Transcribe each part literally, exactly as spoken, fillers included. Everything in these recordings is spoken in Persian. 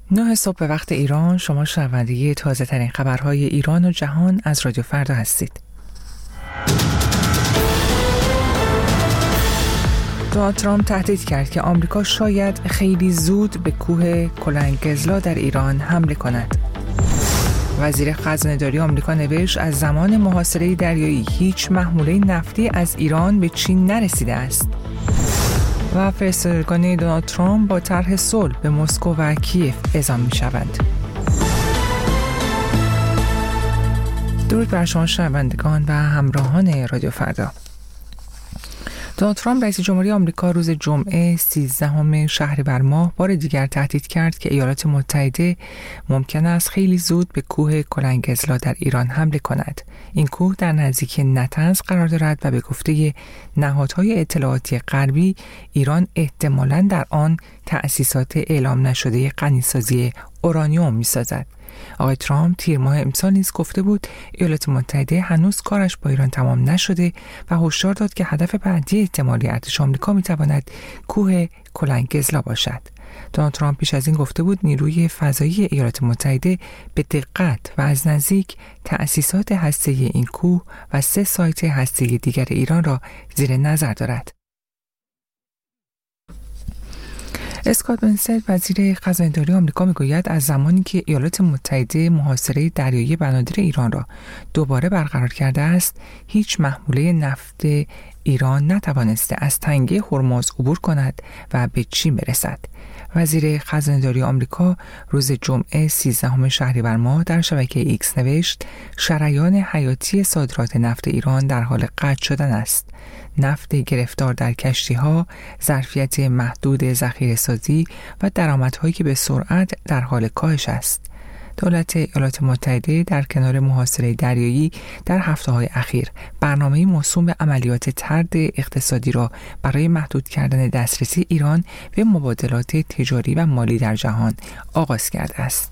نه صبح به وقت ایران، شما شنونده تازه ترین خبرهای ایران و جهان از رادیو فردا هستید. دونالد ترامپ تهدید کرد که آمریکا شاید خیلی زود به کوه کلنگزلا در ایران حمله کند. وزیر خزانه‌داری آمریکا نوشت از زمان محاصره دریایی هیچ محموله نفتی از ایران به چین نرسیده است. و فرستادگان دونالد ترامپ با طرح صلح به مسکو و کیف اعزام می‌شوند. درود بر شما شنوندگان و همراهان رادیو فردا. دونالد ترامپ رئیس جمهوری آمریکا روز جمعه سیزدهم شهریور ماه بار دیگر تهدید کرد که ایالات متحده ممکن است خیلی زود به کوه کلنگزلا در ایران حمله کند. این کوه در نزدیکی نطنز قرار دارد و به گفته نهادهای اطلاعاتی غربی ایران احتمالاً در آن تأسیسات اعلام نشده غنیسازی اورانیوم می‌سازد. آقای ترامپ تیر ماه امسال نیز گفته بود ایالات متحده هنوز کارش با ایران تمام نشده و هشدار داد که هدف بعدی احتمالی ارتش آمریکا میتواند کوه کلنگزلا باشد. دونالد ترامپ پیش از این گفته بود نیروی فضایی ایالات متحده به دقت و از نزدیک تأسیسات هسته‌ای این کوه و سه سایت هسته‌ای دیگر ایران را زیر نظر دارد. اسکات بنست وزیر خزانه‌داری آمریکا میگوید از زمانی که ایالات متحده محاصره دریایی بنادر ایران را دوباره برقرار کرده است هیچ محموله نفت ایران نتوانسته از تنگه هرمز عبور کند و به چین برسد. وزیر خزانه‌داری آمریکا روز جمعه سیزدهم شهریور ماه در شبکه ایکس نوشت شریان حیاتی صادرات نفت ایران در حال قطع شدن است. نفت گرفتار در کشتی‌ها، ظرفیت محدود ذخیره‌سازی و درآمدهایی که به سرعت در حال کاهش است. دولت ایالات متحده در کنار محاصره دریایی در هفته‌های اخیر برنامه‌ای موسوم به عملیات طرد اقتصادی را برای محدود کردن دسترسی ایران به مبادلات تجاری و مالی در جهان آغاز کرده است.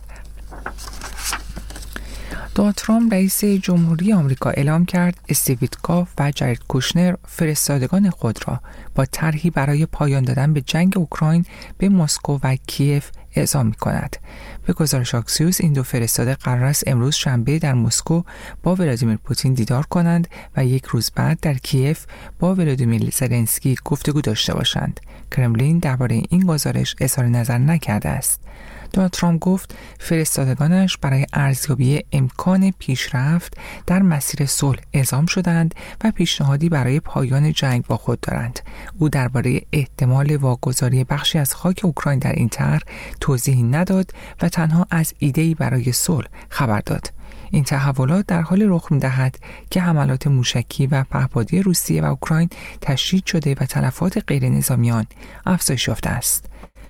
دونالد ترامپ رئیس جمهوری آمریکا اعلام کرد استیو ویتکاف و جارد کوشنر فرستادگان خود را با طرحی برای پایان دادن به جنگ اوکراین به مسکو و کیف اعزام می‌کند. به گزارش آکسیوس این دو فرستاده قرار است امروز شنبه در مسکو با ولادیمیر پوتین دیدار کنند و یک روز بعد در کیف با ولادیمیر زلنسکی گفتگو داشته باشند. کرملین درباره این گزارش اظهار نظر نکرده است. دونالد ترامپ گفت فرستادگانش برای ارزیابی امکان پیشرفت در مسیر صلح اعزام شدند و پیشنهادی برای پایان جنگ با خود دارند. او درباره احتمال واگذاری بخشی از خاک اوکراین در این طرح توضیحی نداد و تنها از ایده‌ای برای صلح خبر داد. این تحولات در حال رخ می‌دهد که حملات موشکی و پهپادی روسیه و اوکراین تشدید شده و تلفات غیر نظامیان افزایش یافته است.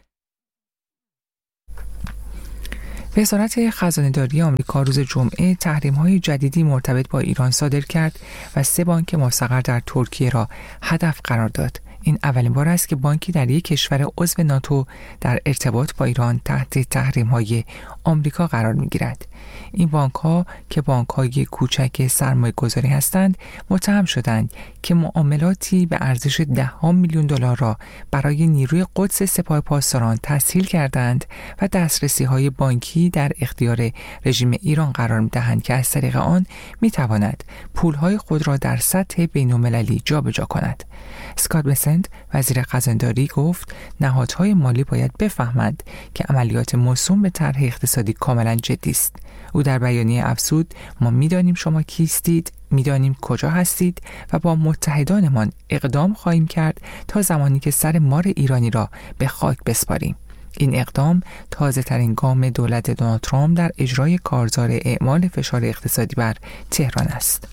وزارت خزانه‌داری آمریکا روز جمعه تحریم‌های جدیدی مرتبط با ایران صادر کرد و سه بانک مستقر در ترکیه را هدف قرار داد. این اولین بار است که بانکی در یک کشور عضو ناتو در ارتباط با ایران تحت تحریم‌های آمریکا قرار می‌گیرد. این بانک‌ها که بانک‌های کوچک سرمایه‌گذاری هستند، متهم شدند که معاملاتی به ارزش ده میلیون دلار را برای نیروی قدس سپاه پاسداران تسهیل کردند و دسترسی‌های بانکی در اختیار رژیم ایران قرار می‌دهند که از طریق آن می‌تواند پول‌های خود را در سطح بین‌المللی جابجا کند. اسکات بنست وزیر خزانه‌داری گفت نهادهای مالی باید بفهمند که عملیات موسوم به طرح اقتصادی کاملا جدی است. او در بیانیه افزود ما می‌دانیم شما کیستید، می‌دانیم کجا هستید و با متحدانمان اقدام خواهیم کرد تا زمانی که سر مار ایرانی را به خاک بسپاریم. این اقدام تازه ترین گام دولت دونالد ترامپ در اجرای کارزار اعمال فشار اقتصادی بر تهران است.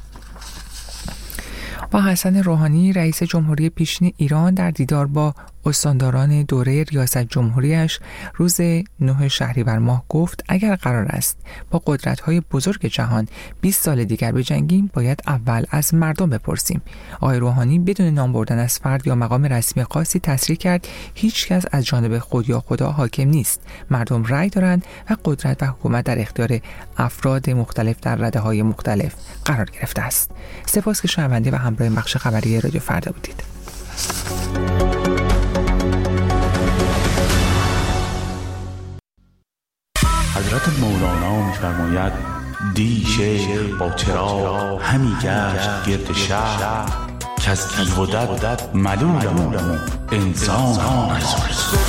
و حسن روحانی رئیس جمهوری پیشین ایران در دیدار با استانداران دوره ریاست جمهوریش روز نه شهریور ماه گفت اگر قرار است با قدرت‌های بزرگ جهان بیست سال دیگر بجنگیم باید اول از مردم بپرسیم. آقای روحانی بدون نام بردن از فرد یا مقام رسمی خاصی تصریح کرد هیچ کس از جانب خود یا خدا حاکم نیست. مردم رأی دارند و قدرت و حکومت در اختیار افراد مختلف در رده‌های مختلف قرار گرفته است. سپاس که شنونده و همراه بخش خبری رادیو فردا بودید. حضرت مولانا می‌فرماید دی شیخ با چراغ همی گشت گرد شهر که از تیغ و دد ملولم انسان است.